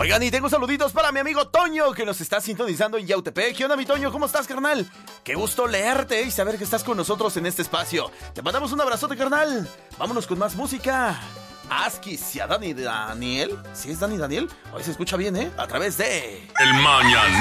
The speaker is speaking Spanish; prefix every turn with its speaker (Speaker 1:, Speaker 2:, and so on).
Speaker 1: Oigan, y tengo saluditos para mi amigo Toño, que nos está sintonizando en Yautepec. ¿Qué onda, mi Toño? ¿Cómo estás, carnal? Qué gusto leerte y saber que estás con nosotros en este espacio. Te mandamos un abrazote, carnal. Vámonos con más música. Askis y a Dani Daniel. ¿Sí es Dani Daniel? Hoy se escucha bien, ¿eh? A través de...
Speaker 2: El Mañanero.